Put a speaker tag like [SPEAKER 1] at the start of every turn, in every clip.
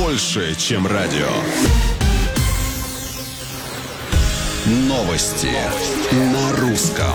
[SPEAKER 1] больше, чем радио. Новости на русском.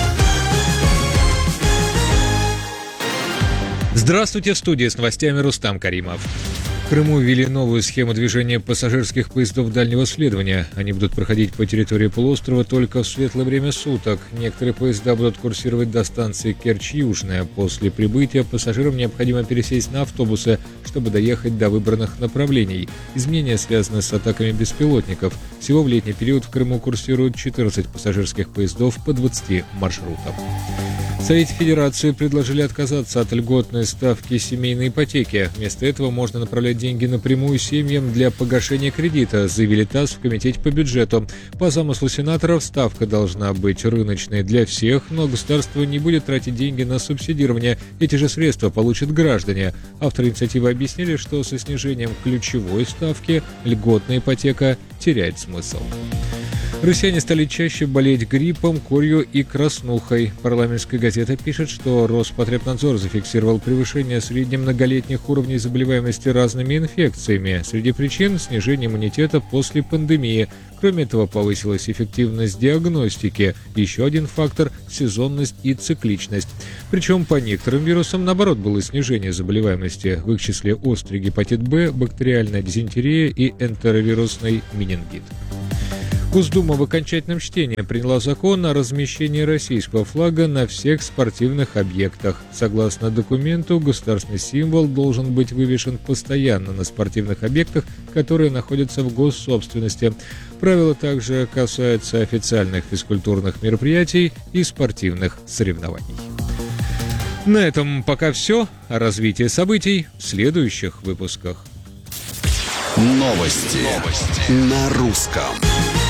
[SPEAKER 2] Здравствуйте, в студии с новостями Рустам Каримов. В Крыму ввели новую схему движения пассажирских поездов дальнего следования. Они будут проходить по территории полуострова только в светлое время суток. Некоторые поезда будут курсировать до станции Керчь-Южная. После прибытия пассажирам необходимо пересесть на автобусы, чтобы доехать до выбранных направлений. Изменения связаны с атаками беспилотников. Всего в летний период в Крыму курсируют 14 пассажирских поездов по 20 маршрутам. В Совете Федерации предложили отказаться от льготной ставки семейной ипотеки. Вместо этого можно направлять деньги напрямую семьям для погашения кредита, заявили ТАСС в Комитете по бюджету. По замыслу сенаторов, ставка должна быть рыночной для всех, но государство не будет тратить деньги на субсидирование. Эти же средства получат граждане. Авторы инициативы объяснили, что со снижением ключевой ставки льготная ипотека теряет смысл. Россияне стали чаще болеть гриппом, корью и краснухой. Парламентская газета пишет, что Роспотребнадзор зафиксировал превышение среднемноголетних уровней заболеваемости разными инфекциями. Среди причин – снижение иммунитета после пандемии. Кроме этого, повысилась эффективность диагностики. Еще один фактор – сезонность и цикличность. Причем по некоторым вирусам, наоборот, было снижение заболеваемости. В их числе острый гепатит Б, бактериальная дизентерия и энтеровирусный менингит. Госдума в окончательном чтении приняла закон о размещении российского флага на всех спортивных объектах. Согласно документу, государственный символ должен быть вывешен постоянно на спортивных объектах, которые находятся в госсобственности. Правила также касаются официальных физкультурных мероприятий и спортивных соревнований. На этом пока все. О развитии событий в следующих выпусках.
[SPEAKER 1] Новости на русском.